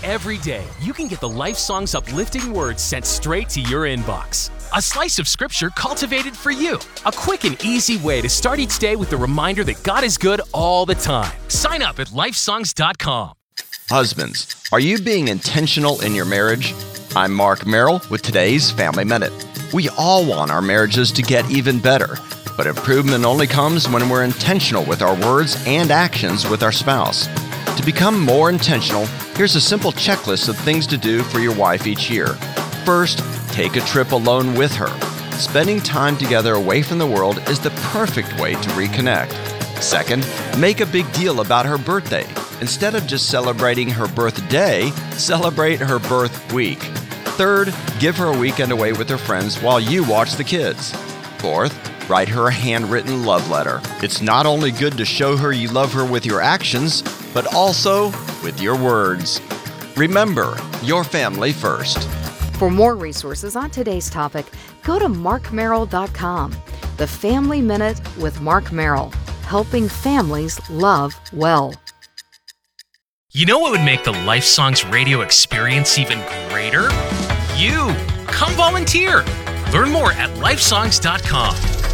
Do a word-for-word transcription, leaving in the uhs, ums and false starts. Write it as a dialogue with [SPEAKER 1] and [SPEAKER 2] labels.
[SPEAKER 1] Every day, you can get the Life Songs uplifting words sent straight to your inbox. A slice of scripture cultivated for you. A quick and easy way to start each day with the reminder that God is good all the time. Sign up at life songs dot com.
[SPEAKER 2] Husbands, are you being intentional in your marriage? I'm Mark Merrill with today's Family Minute. We all want our marriages to get even better, but improvement only comes when we're intentional with our words and actions with our spouse. To become more intentional, here's a simple checklist of things to do for your wife each year. First, take a trip alone with her. Spending time together away from the world is the perfect way to reconnect. Second, make a big deal about her birthday. Instead of just celebrating her birthday, celebrate her birth week. Third, give her a weekend away with her friends while you watch the kids. Fourth, write her a handwritten love letter. It's not only good to show her you love her with your actions, but also with your words. Remember, your family first.
[SPEAKER 3] For more resources on today's topic, go to mark merrill dot com. The Family Minute with Mark Merrill, helping families love well.
[SPEAKER 1] You know what would make the Life Songs radio experience even greater? You! Come volunteer! Learn more at life songs dot com.